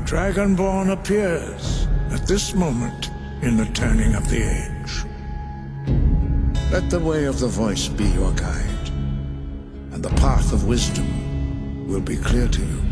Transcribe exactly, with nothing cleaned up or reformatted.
Dragonborn appears at this moment in the turning of the age. Let the way of the voice be your guide, and the path of wisdom will be clear to you.